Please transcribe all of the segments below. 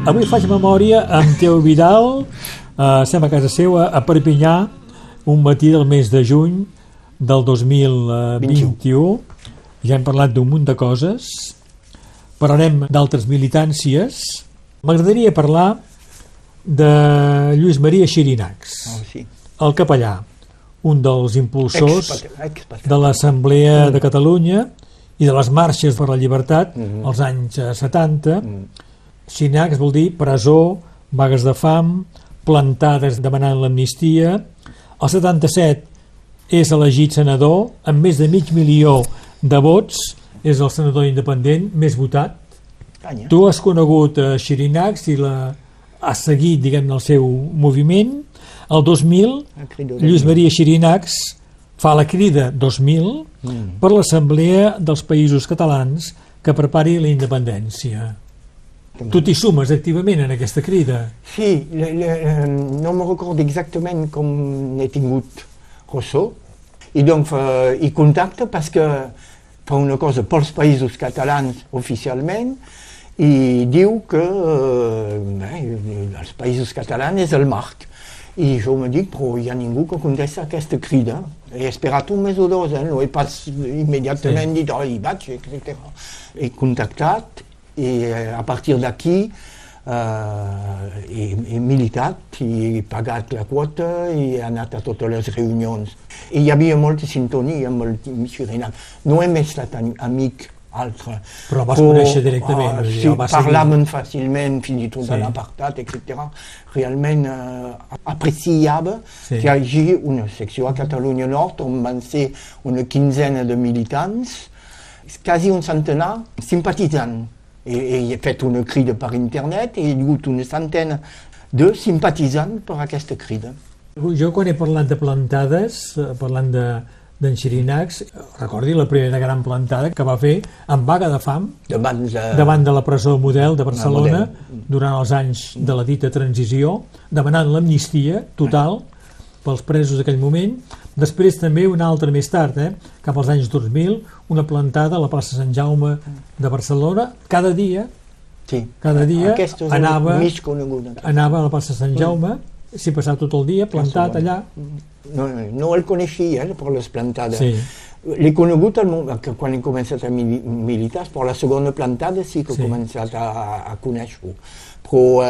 Avui faig memòria amb Teo Vidal, estem a casa seva, a Perpinyà, un matí del mes de juny del 2021. Ja hem parlat d'un munt de coses, parlarem d'altres militàncies. M'agradaria parlar de Lluís Maria Xirinacs, el capellà, un dels impulsors de l'Assemblea de Catalunya i de les marxes per la llibertat als anys 70. Xirinacs vol dir presó, vagues de fam, plantades demanant l'amnistia. El 77 és elegit senador amb més de 500.000 de vots, és el senador independent més votat. Tu has conegut Xirinacs i has seguit, diguem-ne, el seu moviment. El 2000, Lluís Maria Xirinacs fa la crida 2000 per l'Assemblea dels Països Catalans que prepari la independència. Tu t'hi sumes activament en aquesta crida? Sí, no me recordo exactament com he tingut ressò, i doncs hi contacte perquè fa una cosa pels Països Catalans oficialment i diu que els Països Catalans és el marc. I jo me dic, però hi ha ningú que contesta aquesta crida. He esperat un mes o dos, no he pas immediatament dit, hi vaig, etc. He contactat i a partir d'aquí he militat, he pagat la quota i he anat a totes les reunions. I hi havia molta sintonia amb el Xirinacs. No hem estat amic altre. Però vas conèixer directament? Sí, parlaven fàcilment, fins i tot a l'apartat, etc. Realment apreciava que hi hagi una secció a Catalunya Nord on van ser una quinzena de militants, quasi un centenar simpatitzant. He fet una crida per internet i he hagut una centena de simpatitzants per aquesta crida. Jo quan he parlat de plantades, parlant d'en Xirinacs, recordi la primera gran plantada que va fer en vaga de fam davant de la presó Model de Barcelona durant els anys de la dita transició, demanant l'amnistia total pels presos d'aquell moment. Després també una altra més tard, cap als anys 2000, una plantada a la plaça Sant Jaume de Barcelona. Cada dia anava a la plaça Sant Jaume, s'hi passava tot el dia plantat allà. No el coneixia per les plantades. L'he conegut quan he començat a militar, per la segona plantada sí que he començat a conèixer-ho. Però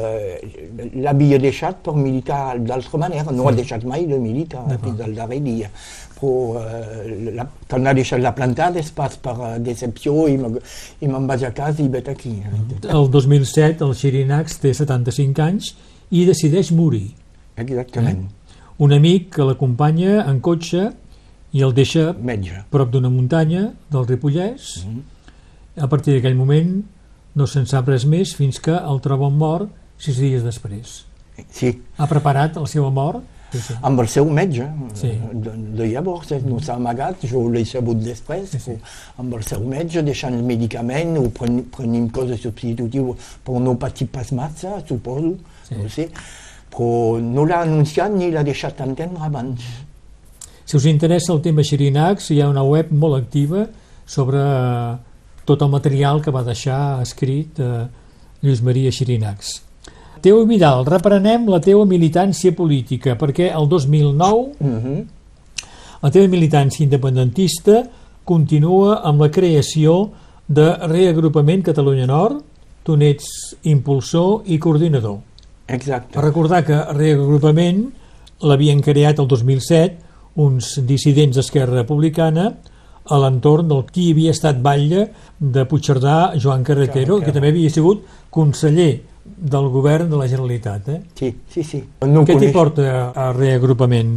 l'havia deixat per militar d'altra manera, no ha deixat mai de militar fins al darrer dia. Però quan ha deixat la plantada és pas per decepció i me'n vaig a casa i vet aquí. El 2007 el Xirinacs té 75 anys i decideix morir. Exactament. Un amic que l'acompanya en cotxe i el deixa prop d'una muntanya del Ripollès. A partir d'aquell moment no se'n sap res més fins que el troben mort 6 dies després. Sí. Ha preparat la seva mort? Amb el seu metge. De llavors no s'ha amagat, jo l'he sabut després. Amb el seu metge, deixant el medicament o prenent coses substitutives per no patir pas massa, suposo. No sé. Però no l'ha anunciat ni l'ha deixat entendre abans. Si us interessa el tema Xirinacs, hi ha una web molt activa sobre tot el material que va deixar escrit Lluís Maria Xirinacs. Teo Vidal, reprenem la teua militància política, perquè el 2009 la teva militància independentista continua amb la creació de Reagrupament Catalunya Nord. Tu n'ets impulsor i coordinador. Exacte. Per recordar que Reagrupament l'havien creat el 2007 uns dissidents d'Esquerra Republicana a l'entorn del qui havia estat batlle de Puigcerdà, Joan Carretero, que també havia sigut conseller del govern de la Generalitat. Sí. Què t'hi porta a Reagrupament?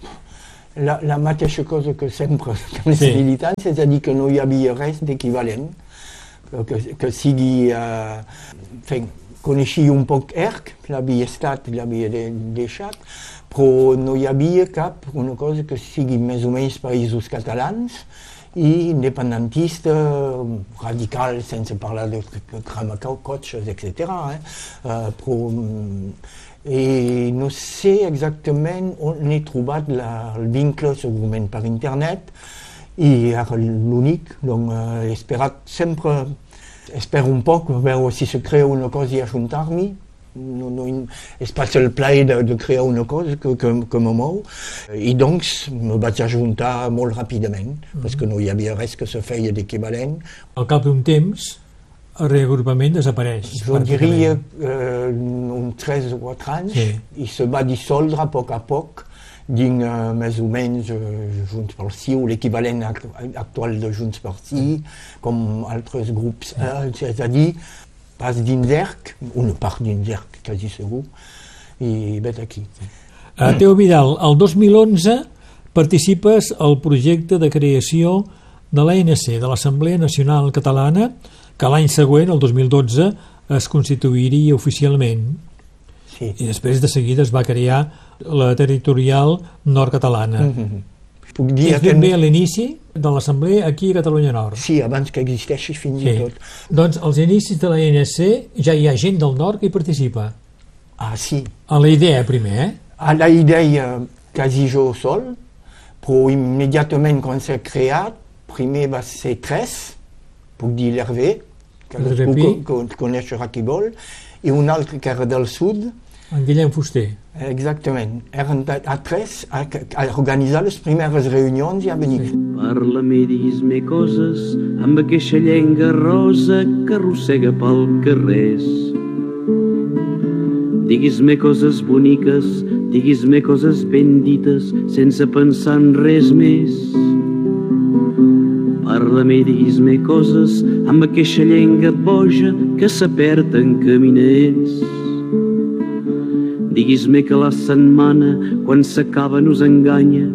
La mateixa cosa que sempre amb les militants, és a dir, que no hi havia res d'equivalent, que sigui... Coneixia un poc ERC, l'havia deixat, però no hi havia cap una cosa que sigui més o menys Països Catalans i independentista, radical, sense parlar de cremar cotxes, etc. Però no sé exactament on he trobat el vincle, segurament per internet, i era l'únic, doncs he esperat sempre Espero un poc, veure si se crea una cosa i ajuntar-m'hi. És pas el plaer de crear una cosa que me mou. I doncs me vaig ajuntar molt ràpidament, perquè no hi havia res que se feia d'equivalent. Al cap d'un temps, el reagrupament desapareix. Jo diria uns 3 o 4 anys, i se va dissoldre a poc, dins més o menys Junts pel Sí, o l'equivalent actual de Junts pel Sí, com altres grups, és a dir, pas dins ERC, una part dins ERC, quasi segur, i vet aquí. Teo Vidal, el 2011 participes al projecte de creació de l'ANC, de l'Assemblea Nacional Catalana, que l'any següent, el 2012, es constituiria oficialment. Sí. I després de seguida es va crear la territorial nord-catalana. Puc dir És ben bé a l'inici de l'Assemblea aquí a Catalunya Nord. Sí, abans que existeixi fins i tot. Doncs als inicis de l'ANC ja hi ha gent del nord que hi participa. Ah, sí. A la idea primer, A la idea quasi jo sol, però immediatament quan s'ha creat, primer va ser 3, puc dir l'Hervé, que coneixerà qui vol, i un altre que era del sud. En Guillem Fuster. Exactament. Eren a 3 a organitzar les primeres reunions i a venir. Parla-me, diguis-me coses amb aquesta llenga rosa que arrossega pel carrers. Diguis-me coses boniques, diguis-me coses ben dites, sense pensar en res més. Parla-me, diguis-me coses amb aquesta llenga boja que s'apert en caminets. Diguis-me que la setmana, quan s'acaba, nos enganya